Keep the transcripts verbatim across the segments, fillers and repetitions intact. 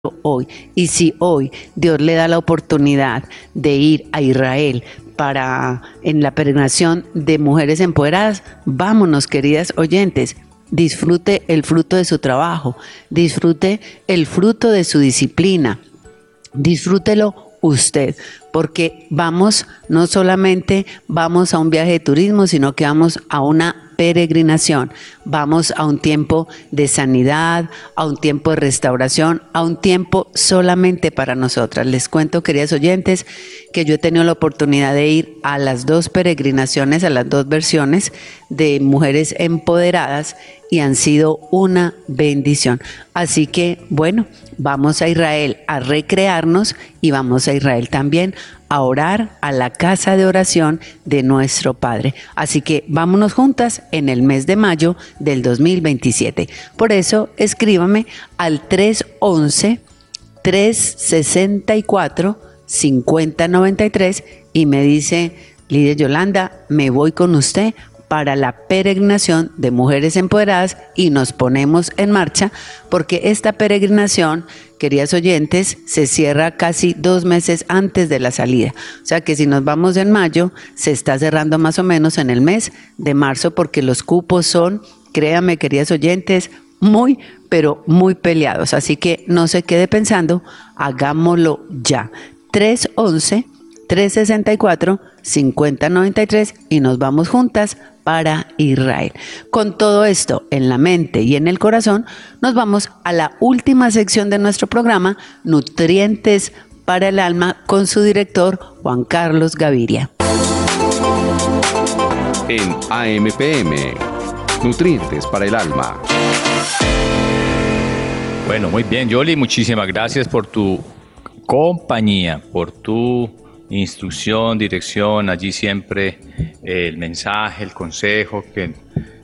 hoy. Y si hoy Dios le da la oportunidad de ir a Israel para en la peregrinación de mujeres empoderadas, vámonos, queridas oyentes. Disfrute el fruto de su trabajo, disfrute el fruto de su disciplina, disfrútelo usted, porque vamos, no solamente vamos a un viaje de turismo, sino que vamos a una peregrinación, vamos a un tiempo de sanidad, a un tiempo de restauración, a un tiempo solamente para nosotras. Les cuento, queridas oyentes, que yo he tenido la oportunidad de ir a las dos peregrinaciones, a las dos versiones de mujeres empoderadas, y han sido una bendición. Así que, bueno, vamos a Israel a recrearnos y vamos a Israel también a orar a la casa de oración de nuestro Padre. Así que vámonos juntas en el mes de mayo del dos mil veintisiete. Por eso, escríbame al tres once, tres sesenta y cuatro, cincuenta noventa y tres y me dice: Lidia Yolanda, me voy con usted para la peregrinación de mujeres empoderadas, y nos ponemos en marcha, porque esta peregrinación, queridas oyentes, se cierra casi dos meses antes de la salida. O sea que si nos vamos en mayo, se está cerrando más o menos en el mes de marzo, porque los cupos son, créanme, queridas oyentes, muy, pero muy peleados. Así que no se quede pensando, hagámoslo ya. tres once, tres sesenta y cuatro, cincuenta noventa y tres y nos vamos juntas para Israel. Con todo esto en la mente y en el corazón, nos vamos a la última sección de nuestro programa, Nutrientes para el Alma, con su director Juan Carlos Gaviria. En A M P M, Nutrientes para el Alma. Bueno, muy bien, Yoli, muchísimas gracias por tu compañía, por tu instrucción, dirección, allí siempre eh, el mensaje, el consejo que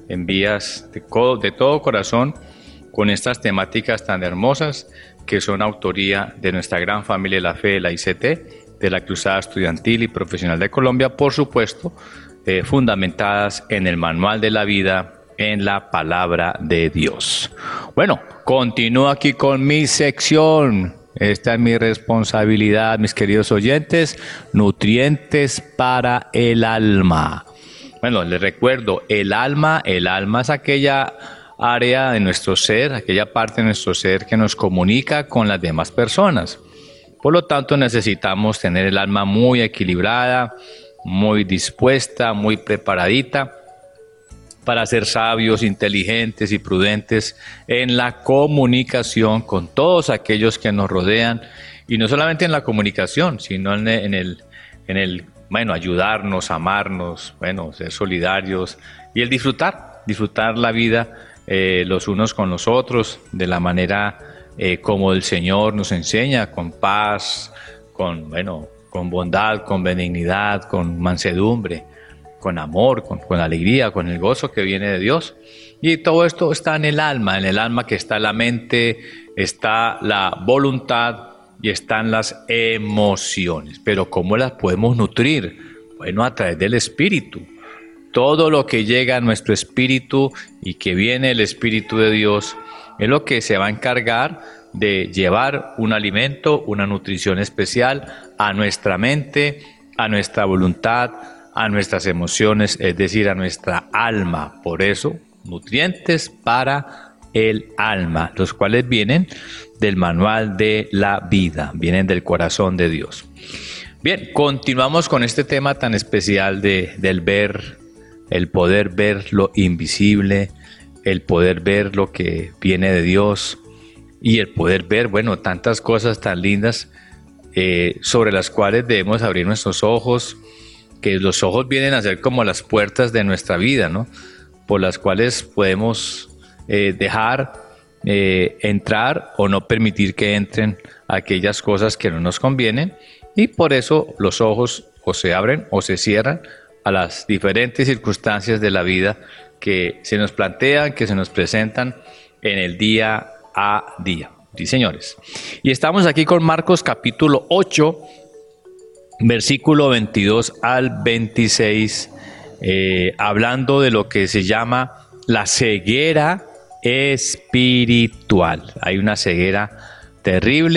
envías de, de todo corazón con estas temáticas tan hermosas que son autoría de nuestra gran familia de la fe, la I C T, de la Cruzada Estudiantil y Profesional de Colombia, por supuesto, eh, fundamentadas en el manual de la vida, en la palabra de Dios. Bueno, continúo aquí con mi sección. Esta es mi responsabilidad, mis queridos oyentes, nutrientes para el alma. Bueno, les recuerdo, el alma, el alma es aquella área de nuestro ser, aquella parte de nuestro ser que nos comunica con las demás personas. Por lo tanto, necesitamos tener el alma muy equilibrada, muy dispuesta, muy preparadita, para ser sabios, inteligentes y prudentes en la comunicación con todos aquellos que nos rodean, y no solamente en la comunicación, sino en el, en el, en el bueno, ayudarnos, amarnos, bueno, ser solidarios y el disfrutar, disfrutar la vida eh, los unos con los otros de la manera eh, como el Señor nos enseña, con paz, con, bueno, con bondad, con benignidad, con mansedumbre, con amor, con, con alegría, con el gozo que viene de Dios. Y todo esto está en el alma, en el alma que está la mente, está la voluntad y están las emociones. Pero ¿cómo las podemos nutrir? Bueno, a través del espíritu. Todo lo que llega a nuestro espíritu y que viene el Espíritu de Dios es lo que se va a encargar de llevar un alimento, una nutrición especial a nuestra mente, a nuestra voluntad, a nuestras emociones, es decir, a nuestra alma. Por eso, nutrientes para el alma, los cuales vienen del manual de la vida, vienen del corazón de Dios. Bien, continuamos con este tema tan especial de, del ver, el poder ver lo invisible, el poder ver lo que viene de Dios y el poder ver, bueno, tantas cosas tan lindas eh, sobre las cuales debemos abrir nuestros ojos, que los ojos vienen a ser como las puertas de nuestra vida, ¿no? Por las cuales podemos eh, dejar eh, entrar o no permitir que entren aquellas cosas que no nos convienen, y por eso los ojos o se abren o se cierran a las diferentes circunstancias de la vida que se nos plantean, que se nos presentan en el día a día. Sí, señores. Y estamos aquí con Marcos capítulo ocho, versículo veintidós al veintiséis, eh, hablando de lo que se llama la ceguera espiritual. Hay una ceguera terrible.